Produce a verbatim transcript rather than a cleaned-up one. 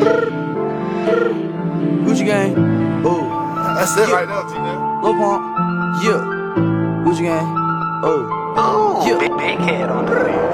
Gucci gang, oh. That's it Yeah. right there, T-Nell. Lil Pump, yeah. Gucci gang, oh. Oh, Yeah. big, big head on the way.